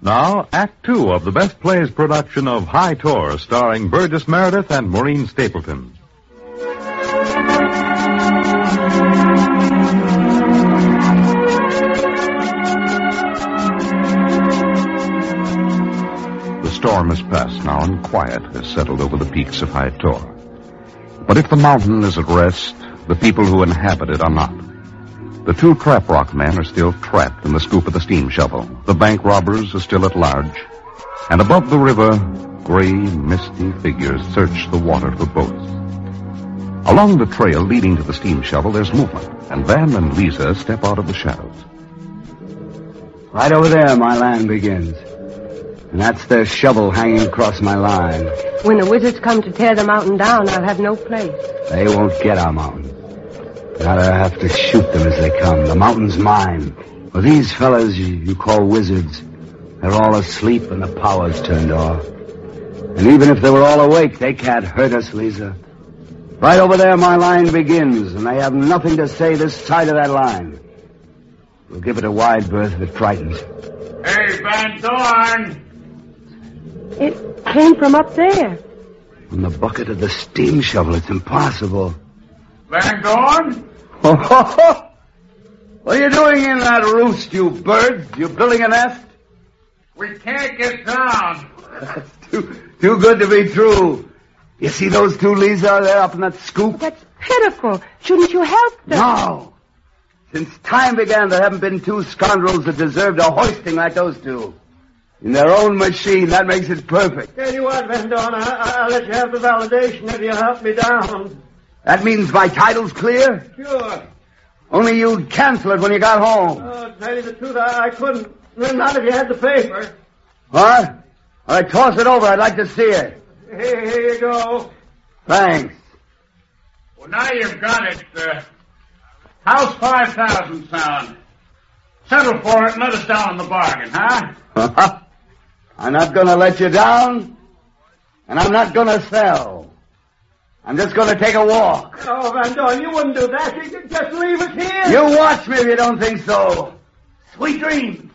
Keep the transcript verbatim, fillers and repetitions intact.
Now, Act Two of the Best Plays production of High Tor, starring Burgess Meredith and Maureen Stapleton. The storm has passed now, and quiet has settled over the peaks of High Tor. But if the mountain is at rest, the people who inhabit it are not. The two trap rock men are still trapped in the scoop of the steam shovel. The bank robbers are still at large. And above the river, gray, misty figures search the water for boats. Along the trail leading to the steam shovel, there's movement, and Van and Lisa step out of the shadows. Right over there, my land begins. And that's their shovel hanging across my line. When the wizards come to tear the mountain down, I'll have no place. They won't get our mountain. Now I have to shoot them as they come. The mountain's mine. Well, these fellas you, you call wizards, they're all asleep and the power's turned off. And even if they were all awake, they can't hurt us, Lisa. Right over there, my line begins, and they have nothing to say this side of that line. We'll give it a wide berth if it frightens. Hey, Van Dorn! It came from up there. From the bucket of the steam shovel. It's impossible. Van Dorn? What are you doing in that roost, you bird? You building a nest? We can't get down. That's too, too good to be true. You see those two, Lisa, there up in that scoop? That's pitiful. Shouldn't you help them? No. Since time began, there haven't been two scoundrels that deserved a hoisting like those two. In their own machine, that makes it perfect. Tell you what, Van Dorn, I, I'll let you have the validation if you help me down. That means my title's clear? Sure. Only you'd cancel it when you got home. Oh, to tell you the truth, I, I couldn't. Not if you had the paper. What? All right, toss it over. I'd like to see it. Here, here you go. Thanks. Well, now you've got it. Uh, how's five thousand sound? Settle for it and let us down on the bargain, huh? I'm not going to let you down, and I'm not going to sell. I'm just going to take a walk. Oh, Van Dorn, you wouldn't do that. You could just leave us here. You watch me if you don't think so. Sweet dreams.